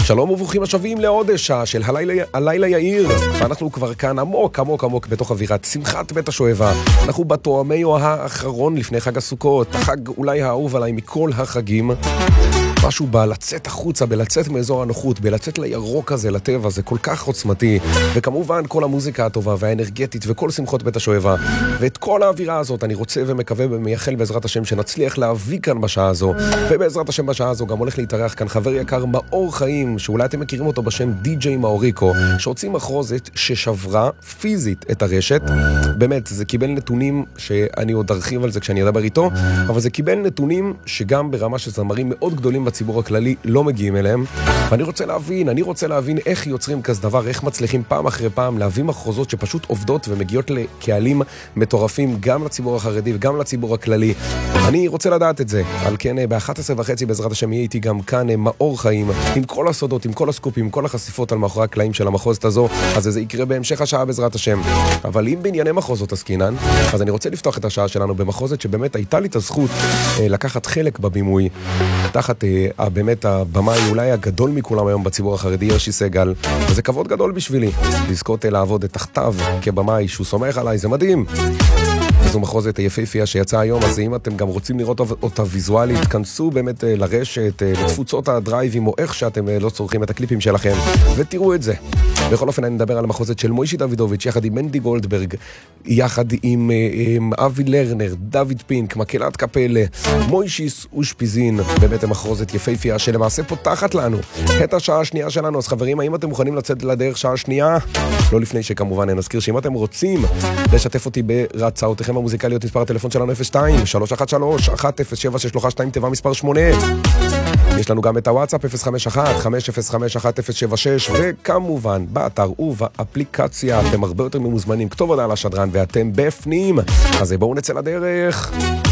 שלום וברוכים השבים לעוד שעה של הלילה יאיר, ואנחנו כבר כאן עמוק עמוק עמוק בתוך אווירת שמחת בית השואבה. אנחנו בתואמי האחרון לפני חג הסוכות, החג אולי האהוב עליי מכל החגים. משהו בלצאת החוצה, בלצאת מאזור הנוחות, בלצאת לירוק הזה, לטבע, זה כל כך עוצמתי. וכמובן כל המוזיקה הטובה והאנרגטית וכל שמחות בית השואבה. ואת כל האווירה הזאת אני רוצה ומקווה ומייחל בעזרת השם שנצליח להביא כאן בשעה הזו. ובעזרת השם בשעה הזו גם הולך להתארח כאן חבר יקר מאור חיים, שאולי אתם מכירים אותו בשם די.ג'יי מאוריקו, שהוציא מחרוזת ששברה פיזית את הרשת. באמת, זה קיבל נתונים שאני עוד ארחיב על זה כשאני אדבר איתו, אבל זה קיבל נתונים שגם ברמה של זמרים מאוד גדולים בציבור הכללי לא מגיעים אליהם. ואני רוצה להבין איך יוצרים כזה דבר, איך מצליחים פעם אחרי פעם להביא מחרוזות שפשוט עובדות ומגיעות לקהלים מטורפים גם לציבור החרדי וגם לציבור הכללי. אני רוצה לדעת את זה. על כן ב-11:30 בעזרת השם יהיה איתי גם כאן מאור חיים עם כל הסודות, עם כל הסקופים, עם כל החשיפות על מאחורי הקלעים של המחרוזת הזו. אז זה יקרה בהמשך השעה בעזרת השם. אבל אם בענייני מחרוזות עסקינן, אז אני רוצה לפתוח את השעה שלנו במחרוזת שבאמת הייתה לי את הזכות לקחת חלק בבימוי תחת באמת הבמאי אולי הגדול מכולם היום בציבור החרדי, ירשי סגל, וזה כבוד גדול בשבילי לזכות לעבוד תחתיו כבמאי שהוא סומך עליי, זה מדהים. וזו מחרוזת היפהפייה שיצאה היום, אז אם אתם גם רוצים לראות אותה ויזואלית, כנסו באמת לרשת, לתפוצות הדרייבים או איך שאתם לא צורכים את הקליפים שלכם, ותראו את זה. בכל אופן אני מדבר על המחרוזת של מוישי דוידוביץ' יחד עם מנדי גולדברג, יחד עם אבי לרנר, דוד פינק, מקהלת קפלה, מוישיס אושפיזין. באמת המחרוזת יפהפייה שלמעשה פותחת לנו את השעה השנייה שלנו. אז חברים, האם אתם מוכנים לצאת לדרך שעה שנייה? לא לפני שכמובן נזכיר שאם אתם רוצים לשתף אותי בהצעותיכם המוזיקליות, מספר הטלפון שלנו 02-313-1076 תיבה מספר 8. יש לנו גם את הוואטסאפ 051-505-1076, וכמובן באתר ובאפליקציה אתם הרבה יותר ממוזמנים, כתוב עדה על השדרן ואתם בפנים. אז בואו נצא לדרך.